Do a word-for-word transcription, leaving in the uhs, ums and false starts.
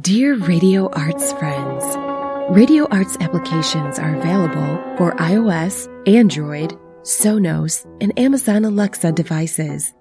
Dear Radio Arts friends, Radio Arts applications are available for iOS, Android, Sonos, and Amazon Alexa devices.